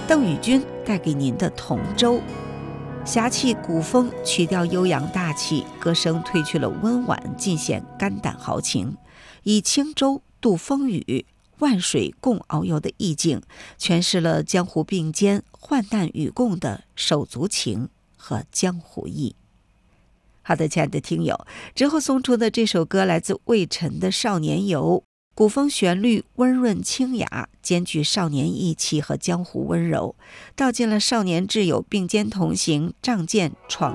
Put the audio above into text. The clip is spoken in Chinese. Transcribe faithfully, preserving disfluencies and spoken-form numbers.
邓宇君带给您的《同舟》。侠气古风，曲调悠扬大气，歌声褪去了温婉，尽显肝胆豪情，以轻舟渡风雨，万水共遨游的意境，诠释了江湖并肩、患难与共的手足情和江湖义。好的，亲爱的听友，之后送出的这首歌来自魏晨的《少年游》，古风旋律温润清雅，兼具少年义气和江湖温柔，道尽了少年挚友并肩同行、仗剑闯